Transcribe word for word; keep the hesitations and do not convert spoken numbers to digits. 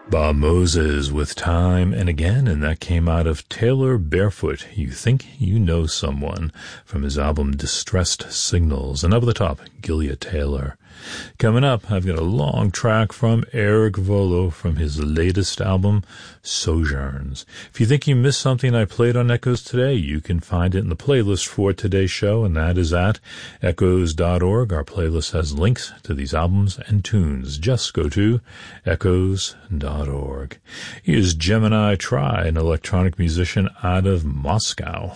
Bob Moses with Time and Again, and that came out of Taylor Barefoot, You Think You Know Someone, from his album Distressed Signals. And up at the top, Gilia Taylor. Coming up, I've got a long track from Eric Volo from his latest album, Sojourns. If you think you missed something I played on Echoes today, you can find it in the playlist for today's show, and that is at echoes dot org. Our playlist has links to these albums and tunes. Just go to echoes dot org. Here's Gemini Try, an electronic musician out of Moscow.